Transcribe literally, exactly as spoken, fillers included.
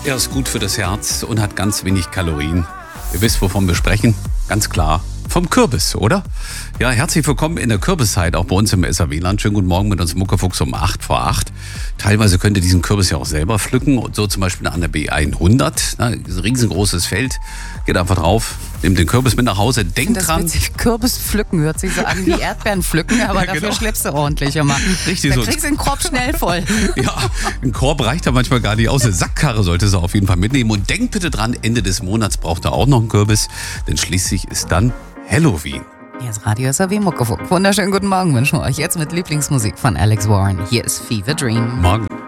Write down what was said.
Er ist gut für das Herz und hat ganz wenig Kalorien. Ihr wisst, wovon wir sprechen? Ganz klar. Vom Kürbis, oder? Ja, herzlich willkommen in der Kürbiszeit, auch bei uns im S R W-Land. Schönen guten Morgen mit uns Muckefuchs um acht vor acht. Teilweise könnt ihr diesen Kürbis ja auch selber pflücken. Und so zum Beispiel an der B hundert. Ein riesengroßes Feld. Geht einfach drauf, nehmt den Kürbis mit nach Hause. Denkt das dran. Witzig, Kürbis pflücken hört sich so an wie Erdbeeren pflücken, aber Ja, dafür genau. schleppst du ordentlich immer. Richtig Da so. kriegst du den Korb schnell voll. Ja, ein Korb reicht da manchmal gar nicht aus. Eine Sackkarre sollte es auf jeden Fall mitnehmen. Und denkt bitte dran, Ende des Monats braucht ihr auch noch einen Kürbis. Denn schließlich ist dann Halloween. Hier ist Radio S R W Muckefuchs. Wunderschönen guten Morgen wünschen wir euch jetzt mit Lieblingsmusik von Alex Warren. Hier ist Fever Dream. Morgen.